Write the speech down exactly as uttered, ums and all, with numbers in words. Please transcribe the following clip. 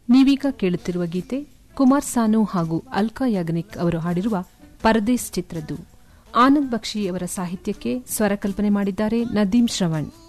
ನೀವೀಗ ಕೇಳುತ್ತಿರುವ ಗೀತೆ ಕುಮಾರ್ ಸಾನು ಹಾಗೂ ಅಲ್ಕಾ ಯಾಗ್ನಿಕ್ ಅವರು ಹಾಡಿರುವ ಪರದೇಸ್ ಚಿತ್ರದ್ದು. ಆನಂದ್ ಬಕ್ಷಿ ಅವರ ಸಾಹಿತ್ಯಕ್ಕೆ ಸ್ವರಕಲ್ಪನೆ ಮಾಡಿದ್ದಾರೆ ನದೀಂ ಶ್ರವಣ್.